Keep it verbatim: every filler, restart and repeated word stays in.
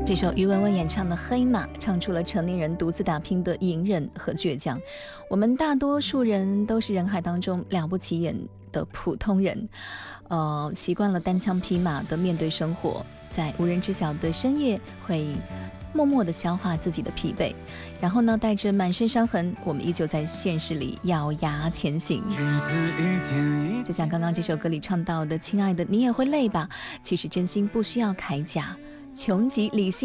这首于文文演唱的《黑马》唱出了成年人独自打拼的隐忍和倔强。我们大多数人都是人海当中了不起眼的普通人，呃，习惯了单枪匹马的面对生活，在无人知晓的深夜会默默地消化自己的疲惫，然后呢，带着满身伤痕，我们依旧在现实里咬牙前行。就像刚刚这首歌里唱到的，亲爱的，你也会累吧？其实真心不需要铠甲，穷极理性